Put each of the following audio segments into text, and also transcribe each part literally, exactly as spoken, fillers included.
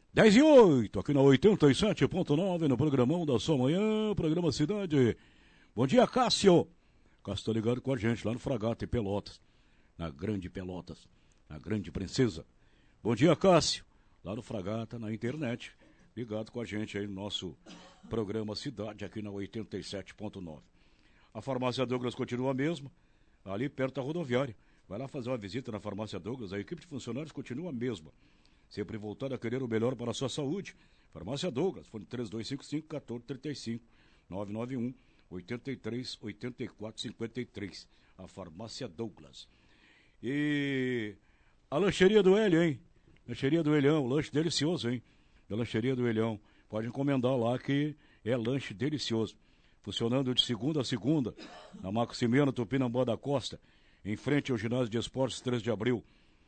dez e oito, aqui na oitenta e sete ponto nove, no programão da sua manhã, programa Cidade. Bom dia, Cássio. Cássio tá ligado com a gente lá no Fragata, em Pelotas, na Grande Pelotas, na Grande Princesa. Bom dia, Cássio, lá no Fragata, na internet, ligado com a gente aí no nosso programa Cidade, aqui na oitenta e sete ponto nove. A farmácia Douglas continua a mesma, ali perto da rodoviária. Vai lá fazer uma visita na farmácia Douglas, a equipe de funcionários continua a mesma. Sempre voltada a querer o melhor para a sua saúde. Farmácia Douglas, fone três dois cinco cinco, um quatro três cinco, nove nove um, oito três, oito quatro cinco três. A Farmácia Douglas. E a lancheria do Hélio, hein? Lancheria do Helhão, lanche delicioso, hein? Da lancheria do Helhão. Pode encomendar lá que é lanche delicioso. Funcionando de segunda a segunda, na Maximiano Tupinambá da Costa, em frente ao ginásio de esportes três de abril.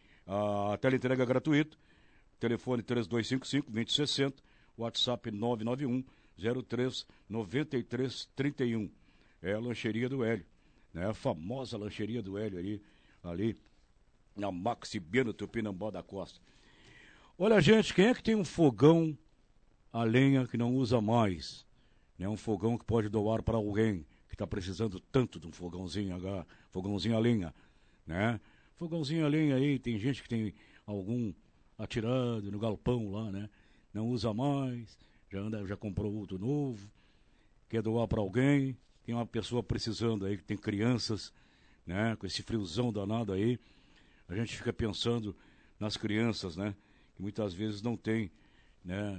A teleentrega gratuita. Telefone três dois cinco cinco, dois zero seis zero, WhatsApp nove nove um, zero três, nove três três um. É a lancheria do Hélio, né? A famosa lancheria do Hélio ali, ali na Maximiano Tupinambá da Costa. Olha, gente, quem é que tem um fogão a lenha que não usa mais? Né? Um fogão que pode doar para alguém que está precisando tanto de um fogãozinho a, fogãozinho a lenha, né? Fogãozinho a lenha aí, tem gente que tem algum atirado no galpão lá, né? Não usa mais, já, anda, já comprou outro novo, quer doar para alguém, tem uma pessoa precisando aí, que tem crianças, né? Com esse friozão danado aí, a gente fica pensando nas crianças, né? Que muitas vezes não tem, né?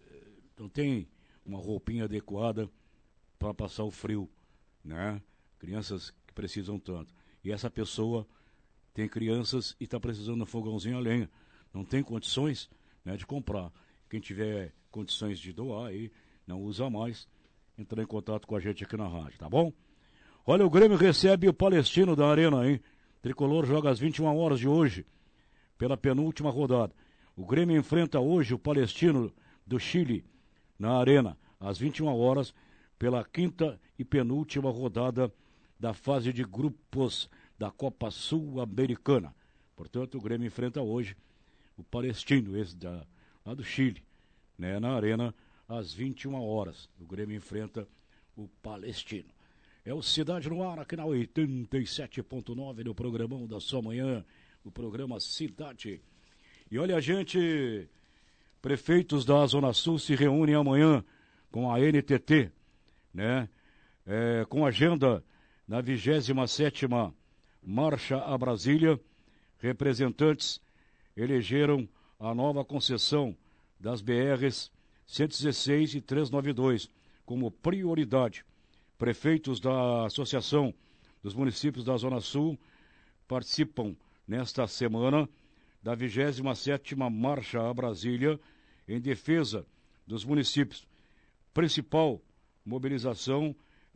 Não tem uma roupinha adequada para passar o frio, né? Crianças que precisam tanto. E essa pessoa tem crianças e está precisando de um fogãozinho a lenha. Não tem condições, né, de comprar. Quem tiver condições de doar aí, não usa mais, entra em contato com a gente aqui na rádio, tá bom? Olha, o Grêmio recebe o Palestino da Arena, hein? Tricolor joga às vinte e uma horas de hoje, pela penúltima rodada. O Grêmio enfrenta hoje o Palestino do Chile, na Arena, às vinte e uma horas, pela quinta e penúltima rodada da fase de grupos da Copa Sul-Americana. Portanto, o Grêmio enfrenta hoje o Palestino, esse da, lá do Chile, né, na Arena, às vinte e uma horas. O Grêmio enfrenta o Palestino. É o Cidade no Ar, aqui na oitenta e sete ponto nove, no programão da sua manhã, o programa Cidade. E olha, a gente, prefeitos da Zona Sul se reúnem amanhã com a N T T, né, é, com agenda na vigésima sétima Marcha a Brasília. Representantes elegeram a nova concessão das B Rs cento e dezesseis e trezentos e noventa e dois como prioridade. Prefeitos da Associação dos Municípios da Zona Sul participam nesta semana da vigésima sétima Marcha a Brasília em defesa dos municípios. Principal mobilização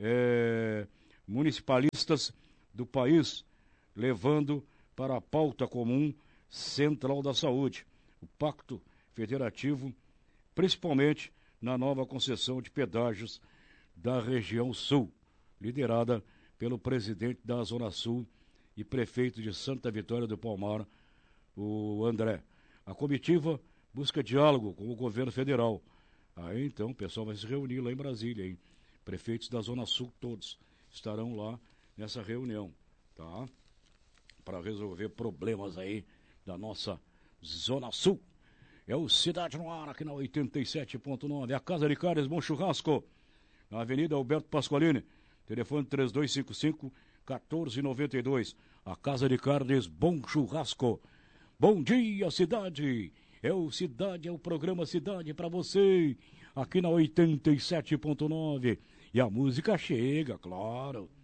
é, municipalistas do país, levando para a pauta comum central da saúde, o Pacto Federativo, principalmente na nova concessão de pedágios da região sul, liderada pelo presidente da Zona Sul e prefeito de Santa Vitória do Palmar, o André. A comitiva busca diálogo com o governo federal. Aí então o pessoal vai se reunir lá em Brasília, hein? Prefeitos da Zona Sul todos estarão lá nessa reunião, tá? Para resolver problemas aí da nossa Zona Sul. É o Cidade no Ar, aqui na oitenta e sete ponto nove. A Casa de Carnes Bom Churrasco, na Avenida Alberto Pasqualini. Telefone três dois cinco cinco, um quatro nove dois. A Casa de Carnes Bom Churrasco. Bom dia, cidade! É o Cidade, é o programa Cidade para você, aqui na oitenta e sete ponto nove. E a música chega, claro.